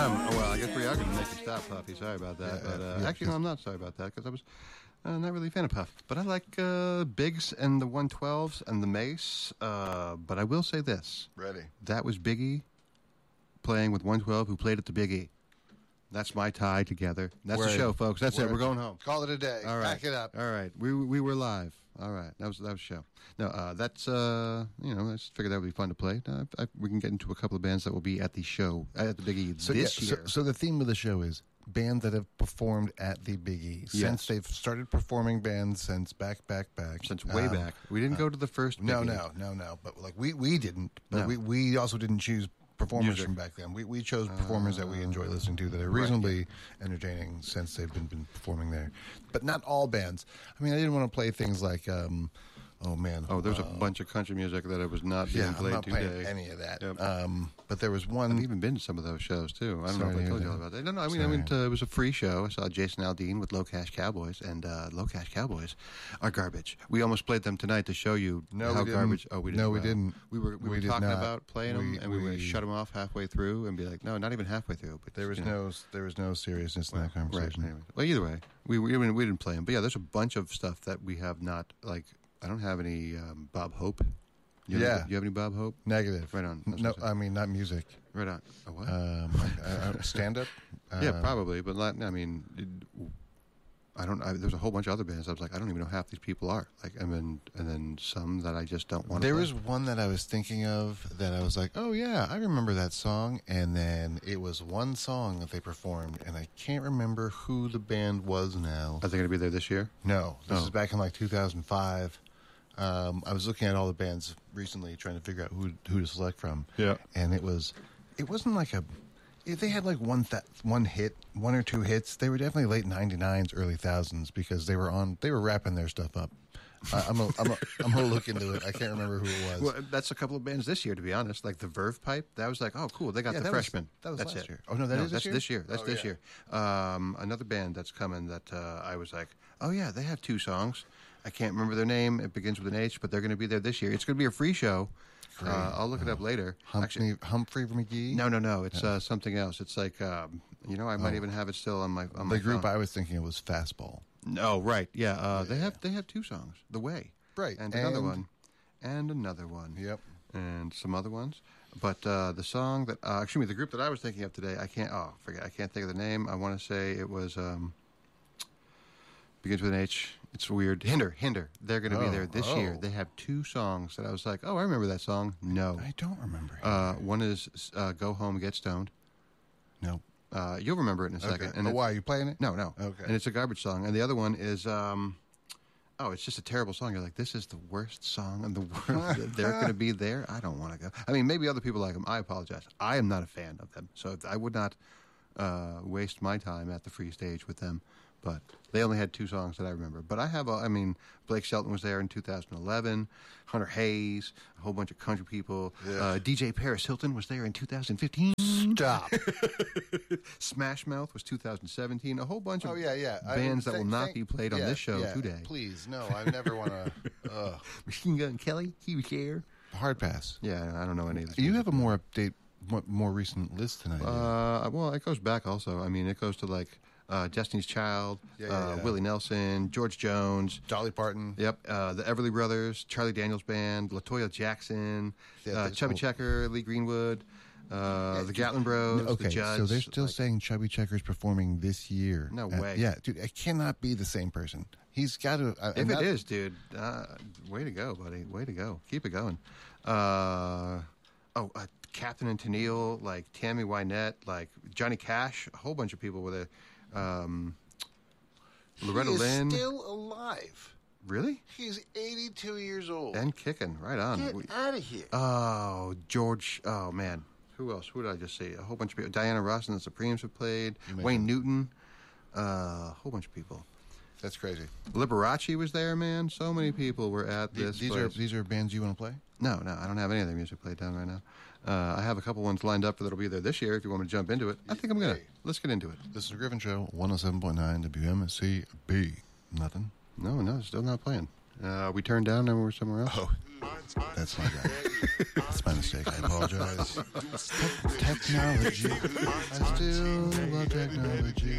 Well, I guess we are going to make you stop, Puffy. Sorry about that. Actually, no, I'm not sorry about that because I was not really a fan of Puff. But I like Biggs and the 112s and the Mace. But I will say this. Ready. That was Biggie playing with 112 who played at the Big E. That's my tie together. That's the show, folks. That's it. We're going home. Call it a day. All right. Pack it up. All right. We were live. All right. That was the show. No, that's, I just figured that would be fun to play. We can get into a couple of bands that will be at the show, at the Big E this year. So the theme of the show is bands that have performed at the Big E. Since they've started performing bands since back. Since way back. We didn't go to the first Big E. No. But like we didn't. But we also didn't choose performers from back then. We chose performers that we enjoy listening to that are reasonably entertaining since they've been performing there. But not all bands. I mean, I didn't want to play things like, there's a bunch of country music that it was not being played I'm not today. playing any of that. Yep. But there was one. I've even been to some of those shows too. I don't know if I told you all about that. No, I went to, it was a free show. I saw Jason Aldean with Low Cash Cowboys, and Low Cash Cowboys are garbage. We almost played them tonight to show you how garbage. Oh, we didn't. No, we didn't. We were talking about playing them, and we were going to shut them off halfway through and be like, no, not even halfway through. But there was no seriousness in that conversation. Right, anyway. Well, either way, we didn't play them. But yeah, there's a bunch of stuff that we have not like. I don't have any Bob Hope. You have any Bob Hope? Negative. Right on. No, I mean not music. Right on. A what? Stand up. Yeah, probably, but not. I mean, I don't. There's a whole bunch of other bands. I was like, I don't even know half these people are. Like, and then some that I just don't want to. There was one that I was thinking of that I was like, oh yeah, I remember that song, and then it was one song that they performed, and I can't remember who the band was now. Are they going to be there this year? No, this is back in like 2005. I was looking at all the bands recently, trying to figure out who to select from. Yeah, and it wasn't like they had like one hit, one or two hits. They were definitely late 99s, early thousands because they were wrapping their stuff up. I'm gonna look into it. I can't remember who it was. Well, that's a couple of bands this year, to be honest. Like the Verve Pipe, that was like, oh, cool, they got the Freshmen. That was that's last it. year. Oh no, that's this year. That's this year. Another band that's coming that I was like, oh yeah, they have two songs. I can't remember their name. It begins with an H, but they're going to be there this year. It's going to be a free show. I'll look it up later. Humphrey McGee? No. It's something else. It's like, I might even have it still on my the group phone. I was thinking it was Fastball. No, right. Yeah. They have two songs. The Way. Right. And another one. And another one. Yep. And some other ones. But the song that, the group that I was thinking of today, I can't think of the name. I want to say it was, begins with an H. It's weird. Hinder. They're going to be there this year. They have two songs that I was like, oh, I remember that song. No. I don't remember. One is Go Home, Get Stoned. No. You'll remember it in a second. And why? Are you playing it? No. Okay. And it's a garbage song. And the other one is, it's just a terrible song. You're like, this is the worst song in the world. They're going to be there. I don't want to go. I mean, maybe other people like them. I apologize. I am not a fan of them. So I would not waste my time at the free stage with them. But they only had two songs that I remember. But I have, Blake Shelton was there in 2011, Hunter Hayes, a whole bunch of country people. Yeah. DJ Paris Hilton was there in 2015. Stop. Smash Mouth was 2017. A whole bunch of bands that will not be played on this show today. Please, no, I never want to. Machine Gun Kelly, he was there. Hard pass. Yeah, I don't know any of this. You have a more recent list tonight. Well, it goes back also. I mean, it goes to like... Destiny's Child, Willie Nelson, George Jones, Dolly Parton. Yep, the Everly Brothers, Charlie Daniels Band, LaToya Jackson, Chubby Checker, Lee Greenwood, the Gatlin Bros, the Judds. So they're still saying Chubby Checker's performing this year. No way. Yeah, dude, it cannot be the same person. He's got to. If it is, dude, way to go, buddy. Way to go. Keep it going. Captain and Tennille, like Tammy Wynette, like Johnny Cash, a whole bunch of people were there. Loretta Lynn. He's still alive. Really? He's 82 years old. And kicking. Right on. Get out of here. Oh, George. Oh, man. Who else? Who did I just say? A whole bunch of people. Diana Ross and the Supremes have played. Wayne Newton. A whole bunch of people. That's crazy. Liberace was there, man. So many people were at this place. These are bands you want to play? No, I don't have any of their music played down right now. I have a couple ones lined up that'll be there this year if you want me to jump into it. I think I'm going to. Let's get into it. This is the Griffin Show, 107.9 WMSC-B. Nothing? No, still not playing. We turned down and we're somewhere else. Oh. That's my guy. That's my mistake. I apologize. Technology. I still love technology.